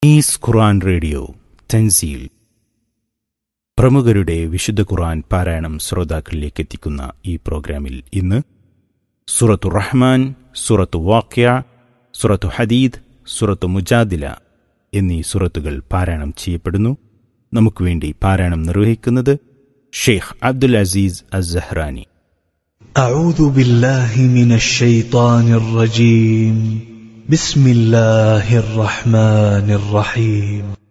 Is Quran radio Thanseel പ്രമുഖരുടെ വിശുദ്ധ ഖുർആൻ പാരായണം ശ്രോതാക്കളിലേക്ക് എത്തിക്കുന്ന ഈ പ്രോഗ്രാമിൽ ഇന്ന് സൂറത്തു റഹ്മാൻ, സൂറത്തു വാഖിയ, സൂറത്തു ഹദീദ്, സൂറത്തു മുജാദില എന്നീ സൂറത്തുകൾ പാരായണം ചെയ്യപ്പെടുന്നു. നമുക്ക് വേണ്ടി പാരായണം നിർവഹിക്കുന്നത് ഷെയ്ഖ് അബ്ദുൽ അസീസ് അസ്സഹ്റാനി. അഊദു ബില്ലാഹി മിനശ് ശൈത്വാനിർ റജീം. ബിസ്മില്ലാഹിർ റഹ്മാനിർ റഹീം.